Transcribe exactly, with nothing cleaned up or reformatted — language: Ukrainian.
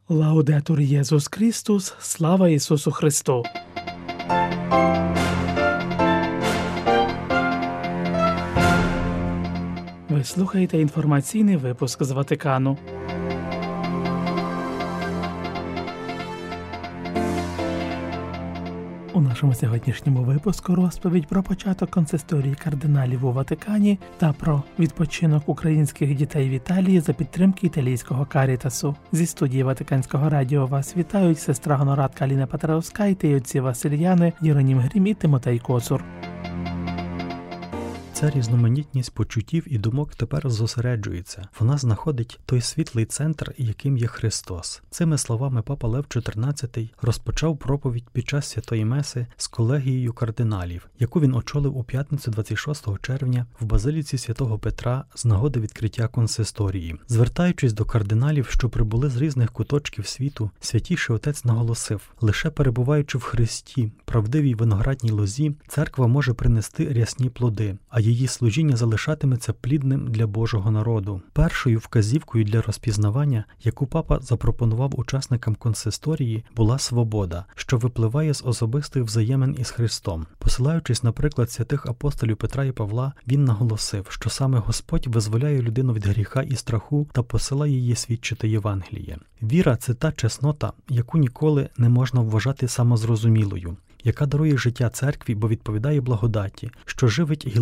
Лаудетур Єсус Христос, слава Ісусу Христу! Ви слухаєте інформаційний випуск з Ватикану. У нашому сьогоднішньому випуску розповідь про початок консисторії кардиналів у Ватикані та про відпочинок українських дітей в Італії за підтримки італійського Карітасу. Зі студії Ватиканського радіо вас вітають сестра Гонорадка Аліна Петраускайте і отці Васильяни, Єронім Грім і Тимотей Коцур. Ця різноманітність почуттів і думок тепер зосереджується. Вона знаходить той світлий центр, яким є Христос. Цими словами Папа Лев чотирнадцятий розпочав проповідь під час Святої Меси з колегією кардиналів, яку він очолив у п'ятницю двадцять шостого червня в Базиліці Святого Петра з нагоди відкриття консисторії. Звертаючись до кардиналів, що прибули з різних куточків світу, Святійший Отець наголосив: лише перебуваючи в Христі, правдивій виноградній лозі, церква може принести рясні плоди, а її служіння залишатиметься плідним для Божого народу. Першою вказівкою для розпізнавання, яку папа запропонував учасникам консисторії, була свобода, що випливає з особистих взаємин із Христом. Посилаючись на приклад святих апостолів Петра і Павла, він наголосив, що саме Господь визволяє людину від гріха і страху та посилає її свідчити Євангеліє. Віра – це та чеснота, яку ніколи не можна вважати самозрозумілою, яка дарує життя церкві, бо відповідає благодаті, що живить